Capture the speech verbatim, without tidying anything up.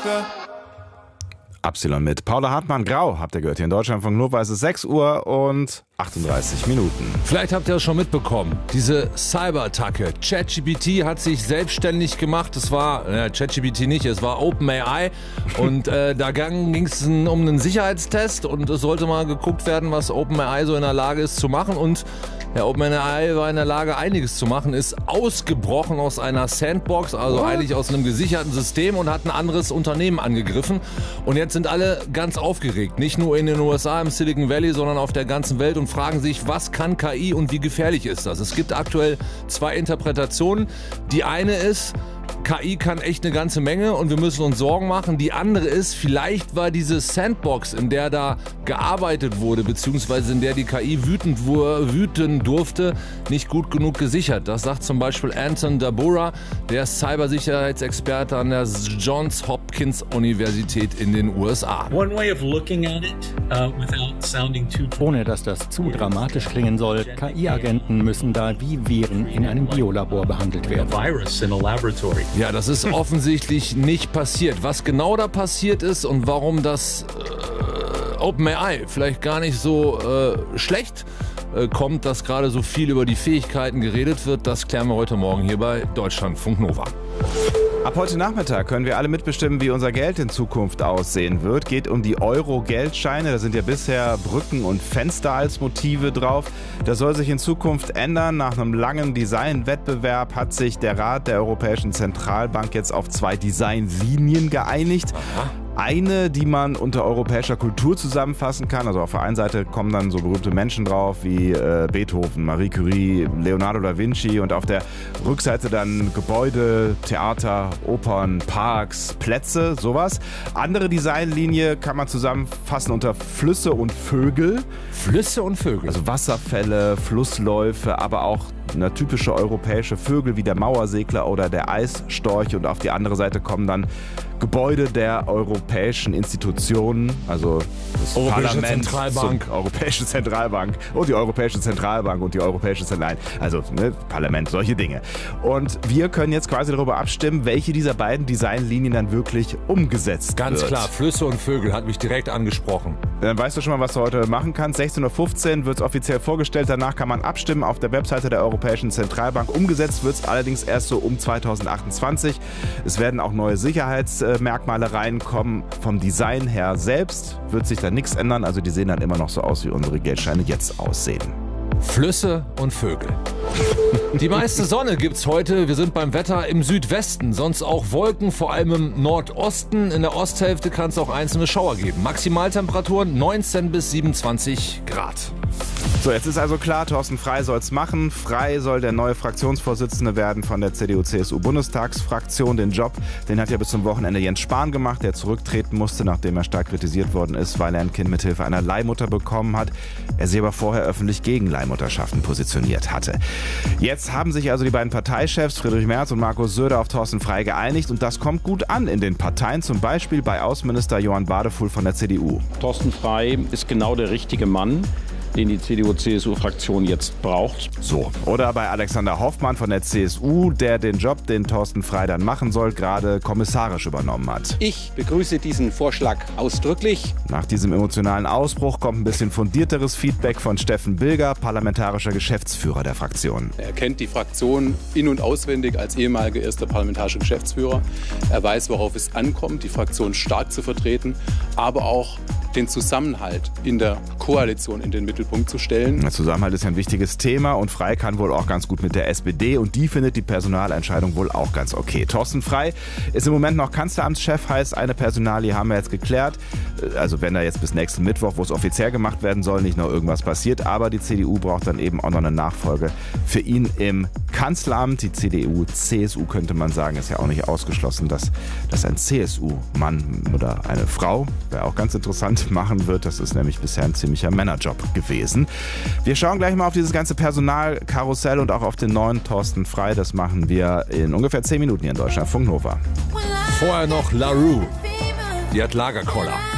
Attacke. Epsilon mit Paula Hartmann-Grau, habt ihr gehört, hier in Deutschland von Nova. Es ist sechs Uhr und achtunddreißig Minuten. Vielleicht habt ihr es schon mitbekommen, diese Cyberattacke. ChatGPT hat sich selbstständig gemacht. Es war, äh, ChatGPT nicht, es war OpenAI. Und äh, da ging es um einen Sicherheitstest und es sollte mal geguckt werden, was OpenAI so in der Lage ist zu machen. Und ja, OpenAI war in der Lage, einiges zu machen, ist ausgebrochen aus einer Sandbox, also What? eigentlich aus einem gesicherten System und hat ein anderes Unternehmen angegriffen. Und jetzt sind alle ganz aufgeregt, nicht nur in den U S A im Silicon Valley, sondern auf der ganzen Welt und fragen sich, was kann K I und wie gefährlich ist das? Es gibt aktuell zwei Interpretationen. Die eine ist, K I kann echt eine ganze Menge und wir müssen uns Sorgen machen. Die andere ist, vielleicht war diese Sandbox, in der da gearbeitet wurde, beziehungsweise in der die K I wütend wüten durfte, nicht gut genug gesichert. Das sagt zum Beispiel Anton Dabura, der ist Cybersicherheitsexperte an der Johns Hopkins Universität in den U S A. Ohne dass das zu dramatisch klingen soll, K I-Agenten müssen da wie Viren in einem Biolabor behandelt werden. Ja, das ist offensichtlich nicht passiert. Was genau da passiert ist und warum das äh, OpenAI vielleicht gar nicht so äh, schlecht äh, kommt, dass gerade so viel über die Fähigkeiten geredet wird, das klären wir heute Morgen hier bei Deutschlandfunk Nova. Ab heute Nachmittag können wir alle mitbestimmen, wie unser Geld in Zukunft aussehen wird. Geht um die Euro-Geldscheine. Da sind ja bisher Brücken und Fenster als Motive drauf. Das soll sich in Zukunft ändern. Nach einem langen Designwettbewerb hat sich der Rat der Europäischen Zentralbank jetzt auf zwei Designlinien geeinigt. Aha. Eine, die man unter europäischer Kultur zusammenfassen kann. Also auf der einen Seite kommen dann so berühmte Menschen drauf wie äh, Beethoven, Marie Curie, Leonardo da Vinci und auf der Rückseite dann Gebäude, Theater, Opern, Parks, Plätze, sowas. Andere Designlinie kann man zusammenfassen unter Flüsse und Vögel. Flüsse und Vögel? Also Wasserfälle, Flussläufe, aber auch eine typische europäische Vögel wie der Mauersegler oder der Eisstorch. Und auf die andere Seite kommen dann Gebäude der europäischen Institutionen, also das Europäische Parlament, Zentralbank. So, Europäische Zentralbank und die Europäische Zentralbank und die Europäische Zentralbank, also ne, Parlament, solche Dinge. Und wir können jetzt quasi darüber abstimmen, welche dieser beiden Designlinien dann wirklich umgesetzt Ganz wird. Ganz klar, Flüsse und Vögel hat mich direkt angesprochen. Dann weißt du schon mal, was du heute machen kannst. sechzehn Uhr fünfzehn wird es offiziell vorgestellt, danach kann man abstimmen auf der Webseite der Europäischen Zentralbank. Umgesetzt wird es allerdings erst so um zweitausendachtundzwanzig. Es werden auch neue Sicherheitsmerkmale reinkommen. Vom Design her selbst wird sich da nichts ändern. Also die sehen dann immer noch so aus, wie unsere Geldscheine jetzt aussehen. Flüsse und Vögel. Die meiste Sonne gibt's heute. Wir sind beim Wetter im Südwesten. Sonst auch Wolken, vor allem im Nordosten. In der Osthälfte kann es auch einzelne Schauer geben. Maximaltemperaturen neunzehn bis siebenundzwanzig Grad. So, jetzt ist also klar, Thorsten Frey soll es machen. Frey soll der neue Fraktionsvorsitzende werden von der C D U C S U-Bundestagsfraktion. Den Job, den hat ja bis zum Wochenende Jens Spahn gemacht, der zurücktreten musste, nachdem er stark kritisiert worden ist, weil er ein Kind mithilfe einer Leihmutter bekommen hat. Er sich aber vorher öffentlich gegen Leihmutterschaften positioniert hatte. Jetzt haben sich also die beiden Parteichefs Friedrich Merz und Markus Söder auf Thorsten Frey geeinigt und das kommt gut an in den Parteien, zum Beispiel bei Außenminister Johann Badefuhl von der C D U. Thorsten Frey ist genau der richtige Mann, den die C D U C S U-Fraktion jetzt braucht. So, oder bei Alexander Hoffmann von der C S U, der den Job, den Thorsten Frey dann machen soll, gerade kommissarisch übernommen hat. Ich begrüße diesen Vorschlag ausdrücklich. Nach diesem emotionalen Ausbruch kommt ein bisschen fundierteres Feedback von Steffen Bilger, parlamentarischer Geschäftsführer der Fraktion. Er kennt die Fraktion in- und auswendig als ehemaliger erster parlamentarischer Geschäftsführer. Er weiß, worauf es ankommt, die Fraktion stark zu vertreten, aber auch den Zusammenhalt in der Koalition in den Mittelpunkt zu stellen. Der Zusammenhalt ist ja ein wichtiges Thema und Frey kann wohl auch ganz gut mit der S P D und die findet die Personalentscheidung wohl auch ganz okay. Thorsten Frey ist im Moment noch Kanzleramtschef, heißt, eine Personalie haben wir jetzt geklärt. Also wenn da jetzt bis nächsten Mittwoch, wo es offiziell gemacht werden soll, nicht noch irgendwas passiert, aber die C D U braucht dann eben auch noch eine Nachfolge für ihn im Kanzleramt. Die C D U, C S U könnte man sagen, ist ja auch nicht ausgeschlossen, dass, dass ein C S U-Mann oder eine Frau, wäre auch ganz interessant, machen wird. Das ist nämlich bisher ein ziemlicher Männerjob gewesen. Wir schauen gleich mal auf dieses ganze Personalkarussell und auch auf den neuen Thorsten Frey. Das machen wir in ungefähr zehn Minuten hier in Deutschland. Funk Nova. Vorher noch La Rue. Die hat Lagerkoller.